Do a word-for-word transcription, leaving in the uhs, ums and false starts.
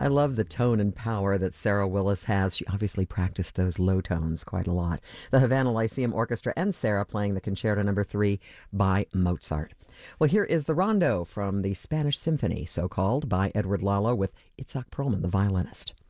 I love the tone and power that Sarah Willis has. She obviously practiced those low tones quite a lot. The Havana Lyceum Orchestra and Sarah playing the Concerto Number three by Mozart. Well, here is the Rondo from the Spanish Symphony, so called, by Edward Lalo with Itzhak Perlman, the violinist.